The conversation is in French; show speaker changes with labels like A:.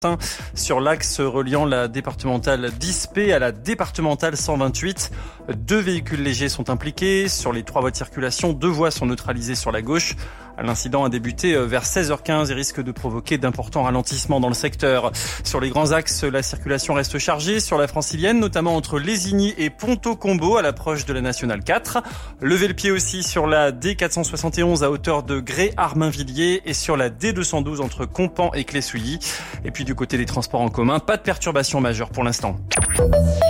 A: sur l'axe reliant la départementale 10P à la départementale 128. 2 véhicules légers sont impliqués. Sur les 3 voies de circulation, 2 voies sont neutralisées sur la gauche. L'incident a débuté vers 16h15 et risque de provoquer d'importants ralentissements dans le secteur. Sur les grands axes, la circulation reste chargée sur la francilienne, notamment entre Lésigny et Ponto-Combo à l'approche de la Nationale 4. Levez le pied aussi sur la D471 à hauteur de Grès-Armainvilliers et sur la D212 entre Compan et Clé-Souilly. Et puis du côté des transports en commun, pas de perturbations majeures pour l'instant.